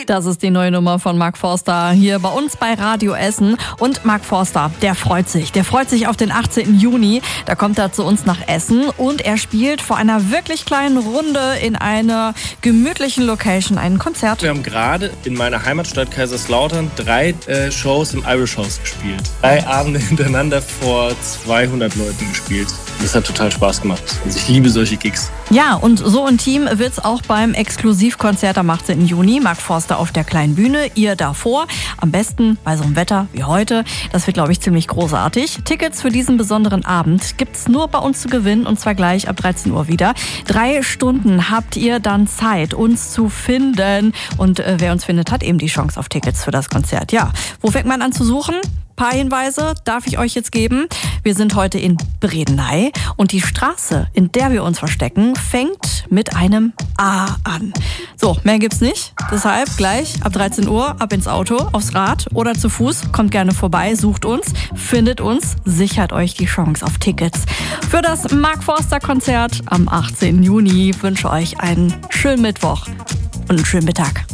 Das ist die neue Nummer von Mark Forster hier bei uns bei Radio Essen. Und Mark Forster, der freut sich auf den 18. Juni. Da kommt er zu uns nach Essen und er spielt vor einer wirklich kleinen Runde in einer gemütlichen Location ein Konzert. Wir haben gerade in meiner Heimatstadt Kaiserslautern 3 Shows im Irish House gespielt. 3 Abende hintereinander vor 200 Leuten gespielt. Das hat total Spaß gemacht. Also ich liebe solche Gigs. Ja, und so intim wird's auch beim Exklusivkonzert am 18. Juni. Mark Forster auf der kleinen Bühne, ihr davor. Am besten bei so einem Wetter wie heute. Das wird, glaube ich, ziemlich großartig. Tickets für diesen besonderen Abend gibt's nur bei uns zu gewinnen und zwar gleich ab 13 Uhr wieder. 3 Stunden habt ihr dann Zeit, uns zu finden. Und wer uns findet, hat eben die Chance auf Tickets für das Konzert. Ja, wo fängt man an zu suchen? Ein paar Hinweise darf ich euch jetzt geben. Wir sind heute in Bredeney und die Straße, in der wir uns verstecken, fängt mit einem A an. So, mehr gibt's nicht. Deshalb gleich ab 13 Uhr ab ins Auto, aufs Rad oder zu Fuß. Kommt gerne vorbei, sucht uns, findet uns, sichert euch die Chance auf Tickets für das Mark Forster Konzert am 18. Juni. Ich wünsche euch einen schönen Mittwoch und einen schönen Mittag.